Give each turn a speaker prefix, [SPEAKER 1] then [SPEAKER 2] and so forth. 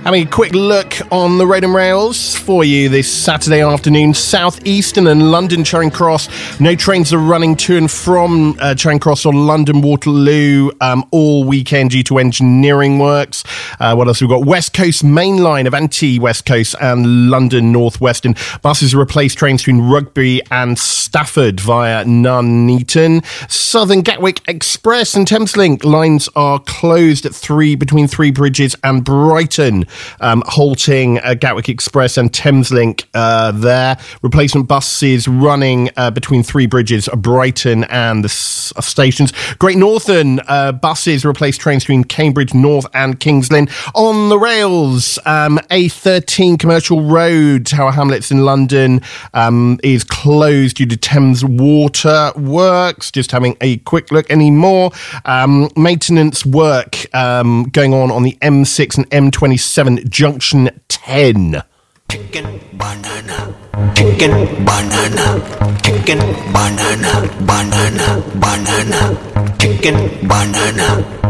[SPEAKER 1] Having a quick look on the road and rails for you this Saturday afternoon. South Eastern and London Charing Cross. No trains are running to and from Charing Cross or London Waterloo all weekend due to engineering works. What else we've got? West Coast Main Line, Avanti West Coast and London North Western. Buses replace trains between Rugby and Stafford via Nuneaton. Southern Gatwick Express and Thameslink lines are closed at between Three Bridges and Brighton. Halting Gatwick Express and Thameslink there. Replacement buses running between Three Bridges, Brighton and the stations. Great Northern buses replace trains between Cambridge North and Kings Lynn. On the rails, A13 Commercial Road, Tower Hamlets in London is closed due to Thames Water works. Just having a quick look. Any more maintenance work going on the M6 and M27 Junction 10.
[SPEAKER 2] Chicken banana, chicken banana, chicken banana, banana, banana, chicken banana.